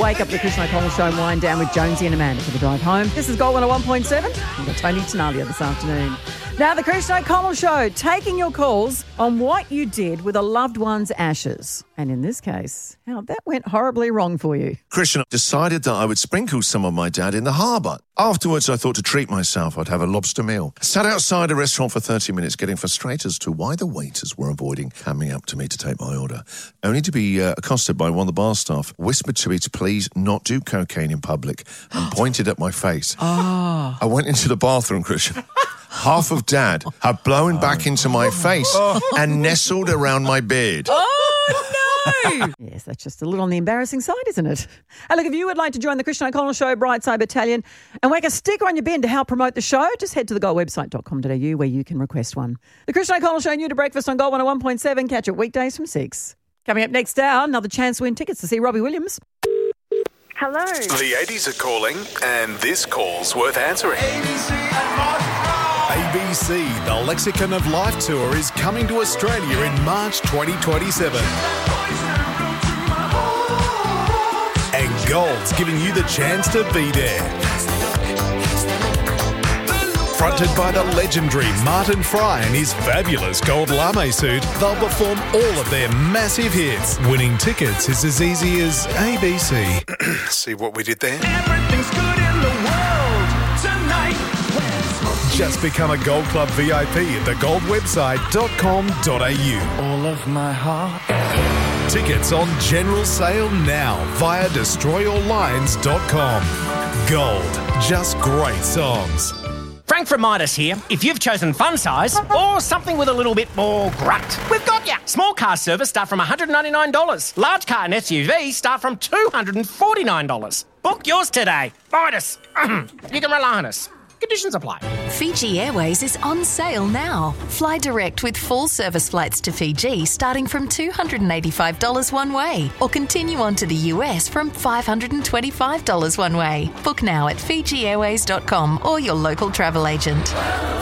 Wake up the Christian O'Connell Show and wind down with Jonesy and Amanda for the drive home. This is Gold 101.7. We've got Tony Tenalia this afternoon. Now, the Christian O'Connell Show, taking your calls on what you did with a loved one's ashes. And in this case, how that went horribly wrong for you. Christian decided that I would sprinkle some on my dad in the harbour. Afterwards, I thought to treat myself, I'd have a lobster meal. I sat outside a restaurant for 30 minutes getting frustrated as to why the waiters were avoiding coming up to me to take my order, only to be accosted by one of the bar staff, whispered to me to please not do cocaine in public and pointed at my face. I went into the bathroom, Christian. Half of Dad had blown back into my face and nestled around my beard. Oh, no! Yes, that's just a little on the embarrassing side, isn't it? And look, if you would like to join the Christian O'Connell Show Brightside Battalion and whack a sticker on your bin to help promote the show, just head to thegoldwebsite.com.au where you can request one. The Christian O'Connell Show, new to breakfast on Gold 101.7. Catch it weekdays from 6. Coming up next hour, another chance to win tickets to see Robbie Williams. Hello. The 80s are calling, and this call's worth answering. ABC, the Lexicon of Life Tour, is coming to Australia in March 2027. And Gold's giving you the chance to be there. Fronted by the legendary Martin Fry and his fabulous gold lame suit, they'll perform all of their massive hits. Winning tickets is as easy as ABC. See what we did there? Everything's good in the world tonight. Just become a Gold Club VIP at thegoldwebsite.com.au. All of my heart. Tickets on general sale now via destroyyourlines.com. Gold, just great songs. Frank from Midas here. If you've chosen fun size or something with a little bit more grunt, we've got ya. Small car service start from $199. Large car and SUV start from $249. Book yours today. Midas. You can rely on us. Conditions apply. Fiji Airways is on sale now. Fly direct with full service flights to Fiji starting from $285 one way, or continue on to the US from $525 one way. Book now at FijiAirways.com or your local travel agent.